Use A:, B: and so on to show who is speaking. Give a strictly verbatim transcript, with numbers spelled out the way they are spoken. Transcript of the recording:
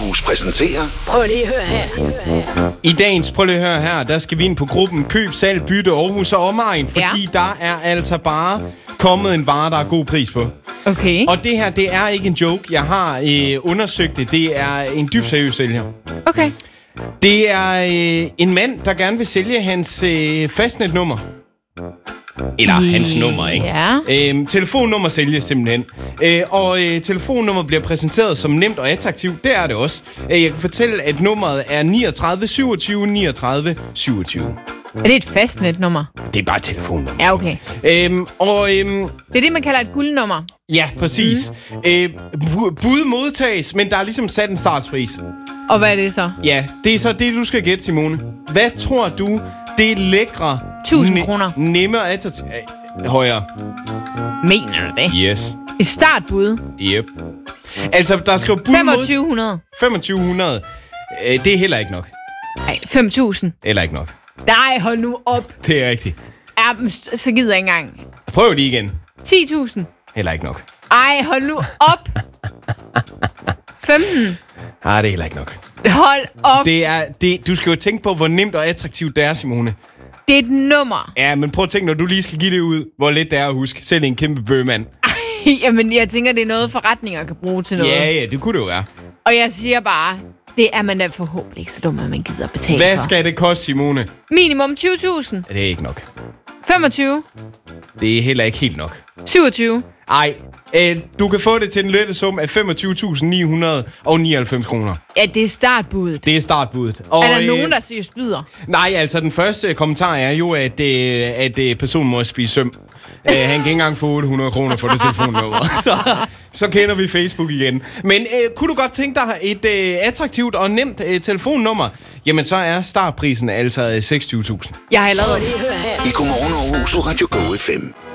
A: Aarhus præsenterer...
B: Prøv lige at høre her.
C: I dagens Prøv lige at høre her, der skal vi ind på gruppen Køb, Salg, Bytte, Aarhus og omegn. Fordi ja. der er altså bare kommet en vare, der er god pris på.
D: Okay.
C: Og det her, det er ikke en joke. Jeg har øh, undersøgt det. Det er en dybt seriøs sælger.
D: Okay.
C: Det er øh, en mand, der gerne vil sælge hans øh, fastnetnummer. Eller hans nummer, ikke?
D: Ja.
C: Øhm, telefonnummer sælges simpelthen. Øh, og øh, telefonnummer bliver præsenteret som nemt og attraktivt. Det er det også. Øh, jeg kan fortælle, at nummeret er niogtredive syvogtyve niogtredive syvogtyve.
D: Er det et fastnetnummer?
C: Det er bare et telefonnummer.
D: Ja, okay.
C: Øhm, og øhm,
D: Det er det, man kalder et guldnummer.
C: ja, præcis. Mm. Øh, bu- bud modtages, men der er ligesom sat en startspris.
D: Og hvad er det så?
C: Ja, det er så det, du skal gætte, Simone. Hvad tror du, det lækre...
D: tusind kroner.
C: Nemmere attraktivt... Øh, højere.
D: Mener du det?
C: Yes.
D: Et startbud?
C: Yep. Altså, der skal bud
D: femogtyve hundrede.
C: femogtyve hundrede. Øh, det er heller ikke nok.
D: Nej, fem tusind.
C: Heller ikke nok.
D: Nej, hold nu op.
C: Det er rigtigt.
D: Ja, men så gider jeg ikke engang.
C: Prøv lige igen.
D: ti tusind.
C: Heller ikke nok.
D: Ej, hold nu op. femten.
C: Ah, det er heller ikke nok.
D: Hold op.
C: Det er, det, du skal jo tænke på, hvor nemt og attraktivt det er, Simone.
D: Det er et nummer.
C: Ja, men prøv at tænke, når du lige skal give det ud, hvor let det er at huske. Selv en kæmpe bøgemand.
D: Jamen, jeg tænker, det er noget, forretninger kan bruge til noget.
C: Ja, ja, det kunne det jo være.
D: Og jeg siger bare, det er man da forhåbentlig ikke så dum, at man gider betale
C: Hvad
D: for.
C: skal det koste, Simone?
D: Minimum tyve tusind.
C: Det er ikke nok.
D: femogtyve.
C: Det er heller ikke helt nok.
D: syvogtyve.
C: Ej, øh, du kan få det til den lette sum af femogtyve tusind ni hundrede nioghalvfems kroner.
D: Ja, det er startbuddet.
C: Det er startbuddet. Og,
D: Er der
C: øh,
D: nogen, der seriøst byder?
C: Nej, altså den første kommentar er jo, at, øh, at øh, personen må spise søm. uh, han kan ikke engang få otte hundrede kroner for det telefonnummer. så, så kender vi Facebook igen. Men uh, kunne du godt tænke dig et uh, attraktivt og nemt uh, telefonnummer? Jamen så er startprisen altså seksogtyve tusind.
D: Jeg har allerede...
B: Prøv lige at høre her.
A: I Godmorgen Aarhus på Radio Go F M.